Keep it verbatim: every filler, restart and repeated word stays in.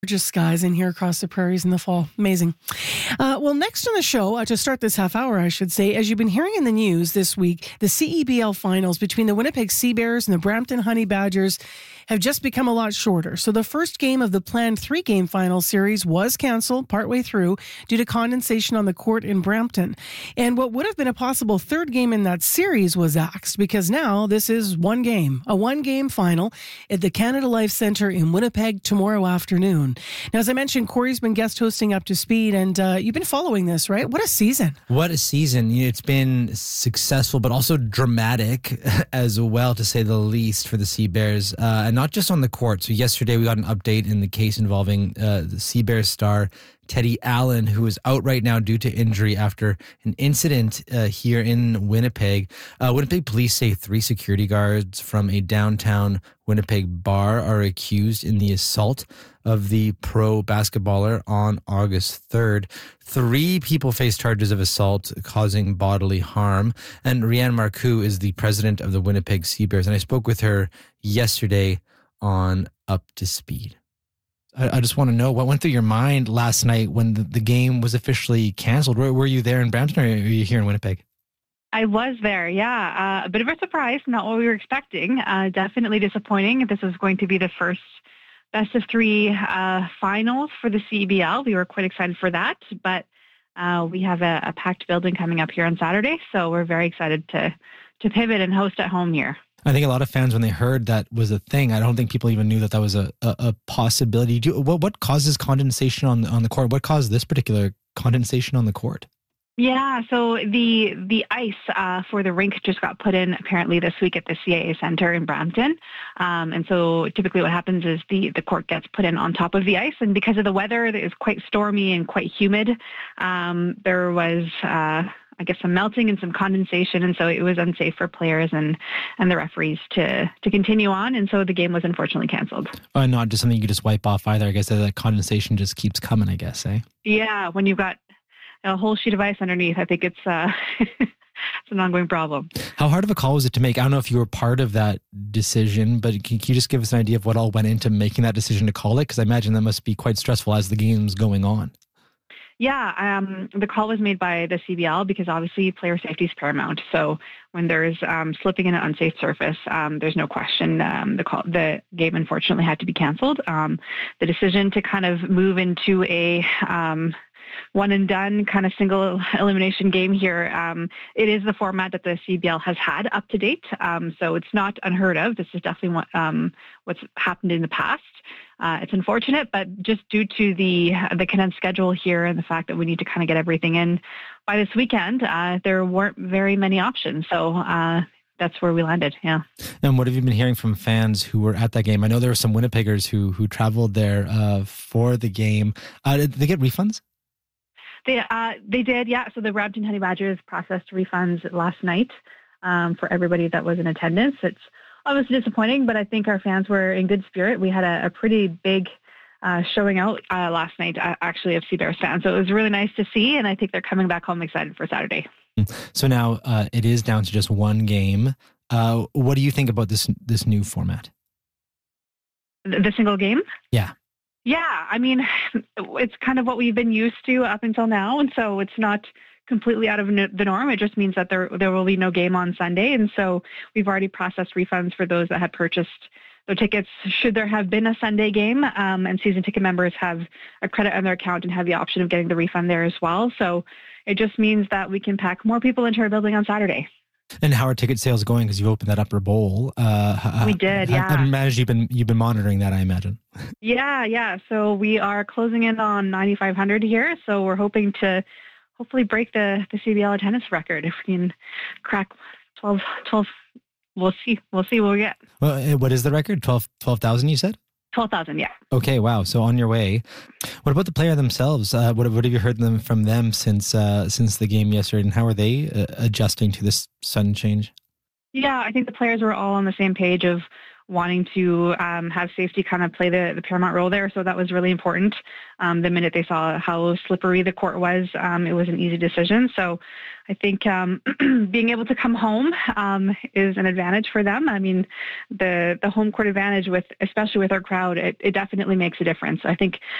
Gorgeous skies in here across the prairies in the fall. Amazing. Uh, well, next on the show, uh, to start this half hour, I should say, as you've been hearing in the news this week, the C E B L finals between the Winnipeg Sea Bears and the Brampton Honey Badgers have just become a lot shorter. So the first game of the planned three-game final series was canceled partway through due to condensation on the court in Brampton. And what would have been a possible third game in that series was axed because now this is one game, a one-game final at the Canada Life Centre in Winnipeg tomorrow afternoon. Now, as I mentioned, Corey's been guest hosting Up to Speed, and uh, you've been following this, right? What a season. What a season. It's been successful, but also dramatic as well, to say the least, for the Sea Bears, uh, and not just on the court. So yesterday we got an update in the case involving uh, the Sea Bears star Teddy Allen, who is out right now due to injury after an incident uh, here in Winnipeg. Uh, Winnipeg police say three security guards from a downtown Winnipeg bar are accused in the assault of the pro basketballer on August third. Three people face charges of assault causing bodily harm. And Rianne Marcoux is the president of the Winnipeg Sea Bears. And I spoke with her yesterday on Up to Speed. I, I just want to know what went through your mind last night when the, the game was officially canceled. Were, were you there in Brampton, or are you here in Winnipeg? I was there, yeah. Uh, a bit of a surprise, not what we were expecting. Uh, definitely disappointing. This was going to be the first best of three uh, finals for the C E B L. We were quite excited for that, but uh, we have a, a packed building coming up here on Saturday, so we're very excited to to pivot and host at home here. I think a lot of fans, when they heard that was a thing, I don't think people even knew that that was a, a, a possibility. Do, what what causes condensation on on the court? What caused this particular condensation on the court? Yeah, so the the ice uh, for the rink just got put in apparently this week at the C A A Centre in Brampton. Um, and so typically what happens is the, the court gets put in on top of the ice. And because of the weather, it was quite stormy and quite humid, um, there was... Uh, I guess some melting and some condensation, and so it was unsafe for players and, and the referees to to continue on, and so the game was unfortunately canceled. Uh, not just something you could just wipe off either. I guess that condensation just keeps coming, I guess, eh? Yeah, when you've got a whole sheet of ice underneath, I think it's uh, it's an ongoing problem. How hard of a call was it to make? I don't know if you were part of that decision, but can, can you just give us an idea of what all went into making that decision to call it? Because I imagine that must be quite stressful as the game's going on. Yeah, um, the call was made by the C B L because obviously player safety is paramount. So when there's um, slipping in an unsafe surface, um, there's no question um, the call, the game unfortunately had to be canceled. Um, the decision to kind of move into a um, one and done kind of single elimination game here, um, it is the format that the C B L has had up to date. Um, so it's not unheard of. This is definitely what, um, what's happened in the past. Uh, it's unfortunate, but just due to the the condensed schedule here and the fact that we need to kind of get everything in by this weekend, uh, there weren't very many options. So uh, that's where we landed, yeah. And what have you been hearing from fans who were at that game? I know there were some Winnipeggers who who traveled there uh, for the game. Uh, did they get refunds? They uh, they did, yeah. So the Brampton Honey Badgers processed refunds last night um, for everybody that was in attendance. It's obviously disappointing, but I think our fans were in good spirit. We had a, a pretty big uh, showing out uh, last night, uh, actually, of Sea Bears fans. So it was really nice to see, and I think they're coming back home excited for Saturday. So now uh, it is down to just one game. Uh, what do you think about this this new format? The, the single game? Yeah. Yeah, I mean, it's kind of what we've been used to up until now, and so it's not completely out of the norm. It just means that there there will be no game on Sunday, and so we've already processed refunds for those that had purchased their tickets should there have been a Sunday game, um, and season ticket members have a credit on their account and have the option of getting the refund there as well. So it just means that we can pack more people into our building on Saturday. And how are ticket sales going? Because you opened that Upper Bowl. Uh, we did, yeah. I, I imagine you've been you've been monitoring that. I imagine. Yeah, yeah. So we are closing in on ninety-five hundred here. So we're hoping to hopefully break the, the C B L attendance record. If we can crack twelve, twelve, we'll see. We'll see what we get. Well, what is the record? twelve thousand, you said? twelve thousand, yeah. Okay, wow. So on your way. What about the player themselves? Uh, what, what have you heard them from them since uh, since the game yesterday, and how are they uh, adjusting to this sudden change? Yeah, I think the players were all on the same page of wanting to um, have safety kind of play the, the paramount role there. So that was really important. Um, the minute they saw how slippery the court was, um, it was an easy decision. So I think um, being able to come home um, is an advantage for them. I mean, the the home court advantage, with especially with our crowd, it, it definitely makes a difference. I think